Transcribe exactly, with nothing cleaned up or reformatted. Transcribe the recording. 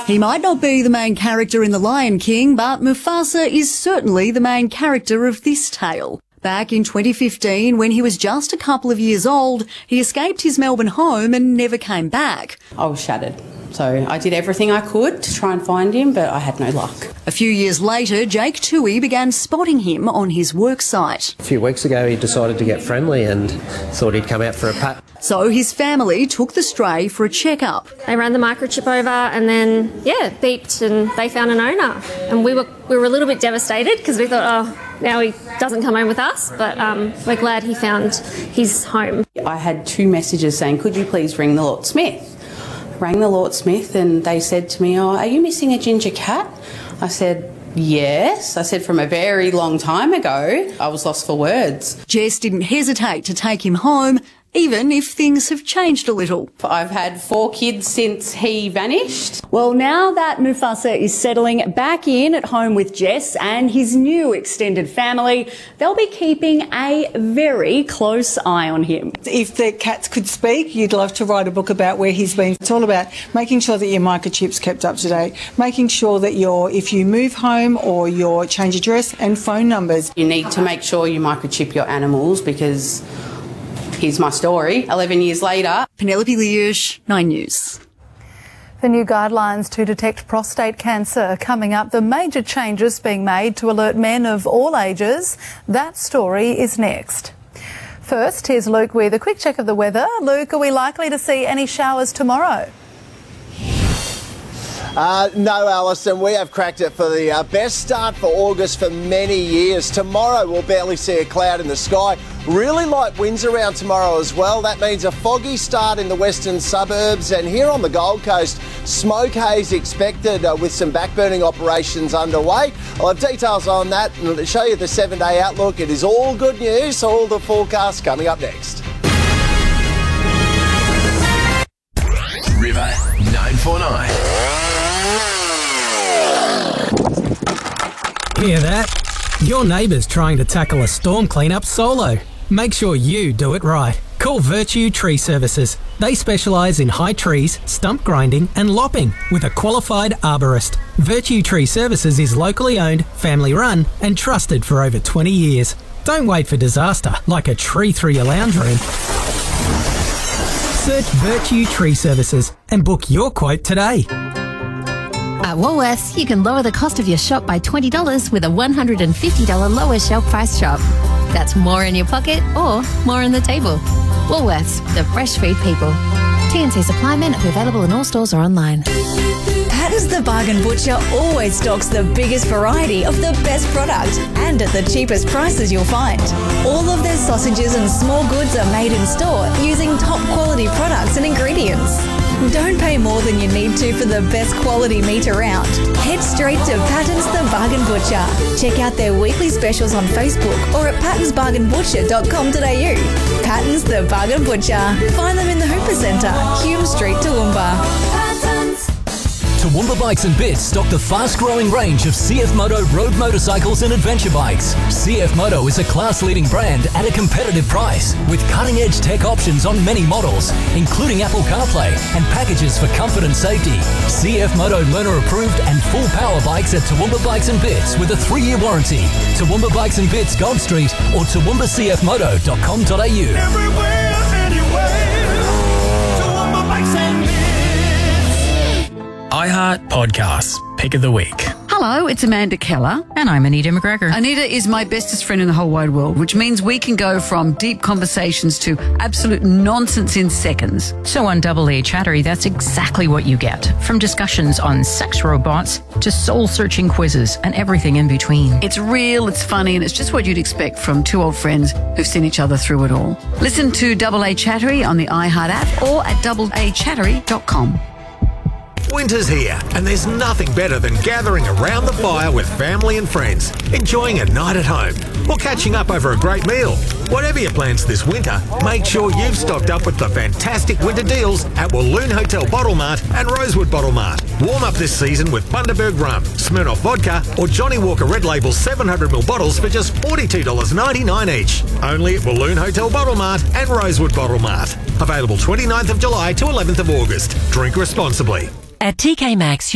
He might not be the main character in The Lion King, but Mufasa is certainly the main character of this tale. Back in twenty fifteen, when he was just a couple of years old, he escaped his Melbourne home and never came back. I was shattered. So I did everything I could to try and find him, but I had no luck. A few years later, Jake Toohey began spotting him on his work site. A few weeks ago, he decided to get friendly and thought he'd come out for a pat. So his family took the stray for a checkup. They ran the microchip over and then, yeah, beeped and they found an owner. And we were we were a little bit devastated because we thought, oh, now he doesn't come home with us, but um, we're glad he found his home. I had two messages saying, could you please ring the Lord Smith? Rang the Lord Smith and they said to me, oh, are you missing a ginger cat? I said, yes. I said, from a very long time ago. I was lost for words. Jess didn't hesitate to take him home, even if things have changed a little. I've had four kids since he vanished. Well, now that Mufasa is settling back in at home with Jess and his new extended family, they'll be keeping a very close eye on him. If the cats could speak, you'd love to write a book about where he's been. It's all about making sure that your microchip's kept up to date, making sure that you're, if you move home or you change address, and phone numbers. You need to make sure you microchip your animals because here's my story. eleven years later. Penelope Liersch, Nine News. The new guidelines to detect prostate cancer are coming up. The major changes being made to alert men of all ages. That story is next. First, here's Luke with a quick check of the weather. Luke, are we likely to see any showers tomorrow? Uh, no, Alison, we have cracked it for the uh, best start for August for many years. Tomorrow we'll barely see a cloud in the sky. Really light winds around tomorrow as well. That means a foggy start in the western suburbs, and here on the Gold Coast, smoke haze expected uh, with some backburning operations underway. I'll have details on that and show you the seven-day outlook. It is all good news, so all the forecasts coming up next. River nine four nine. Hear that? Your neighbour's trying to tackle a storm cleanup solo. Make sure you do it right. Call Virtue Tree Services. They specialise in high trees, stump grinding and lopping with a qualified arborist. Virtue Tree Services is locally owned, family run and trusted for over twenty years. Don't wait for disaster like a tree through your lounge room. Search Virtue Tree Services and book your quote today. At Woolworths, you can lower the cost of your shop by twenty dollars with a one hundred fifty dollars lower shelf price shop. That's more in your pocket or more on the table. Woolworths, the fresh food people. T and C supply may not be available in all stores or online. Patton's the Bargain Butcher always stocks the biggest variety of the best product and at the cheapest prices you'll find. All of their sausages and small goods are made in store using top quality products and ingredients. Don't pay more than you need to for the best quality meat around. Head straight to Patton's the Bargain Butcher. Check out their weekly specials on Facebook or at pattons bargain butcher dot com dot a u. Patton's the Bargain Butcher. Find them in the Hooper Centre, Hume Street, Toowoomba. Toowoomba Bikes and Bits stock the fast-growing range of C F Moto road motorcycles and adventure bikes. C F Moto is a class-leading brand at a competitive price with cutting-edge tech options on many models, including Apple CarPlay and packages for comfort and safety. C F Moto learner-approved and full-power bikes at Toowoomba Bikes and Bits with a three-year warranty. Toowoomba Bikes and Bits, Gold Street or toowoomba c f moto dot com dot a u. Everywhere, anywhere, Toowoomba Bikes and Bits. iHeart Podcasts, Pick of the Week. Hello, it's Amanda Keller. And I'm Anita McGregor. Anita is my bestest friend in the whole wide world, which means we can go from deep conversations to absolute nonsense in seconds. So on Double A Chattery, that's exactly what you get. From discussions on sex robots to soul-searching quizzes and everything in between. It's real, it's funny, and it's just what you'd expect from two old friends who've seen each other through it all. Listen to Double A Chattery on the iHeart app or at double a chattery dot com. Winter's here, and there's nothing better than gathering around the fire with family and friends, enjoying a night at home, or catching up over a great meal. Whatever your plans this winter, make sure you've stocked up with the fantastic winter deals at Walloon Hotel Bottle Mart and Rosewood Bottle Mart. Warm up this season with Bundaberg Rum, Smirnoff Vodka, or Johnny Walker Red Label seven hundred milliliter bottles for just forty-two dollars ninety-nine each. Only at Walloon Hotel Bottle Mart and Rosewood Bottle Mart. Available twenty-ninth of July to eleventh of August. Drink responsibly. At T K Maxx,